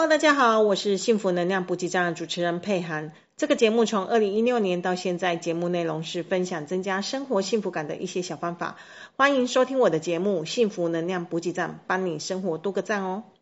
大家好，我是幸福能量补给站的主持人佩涵。这个节目从2016年到现在，节目内容是分享增加生活幸福感的一些小方法。欢迎收听我的节目幸福能量补给站，帮你生活多个赞哦。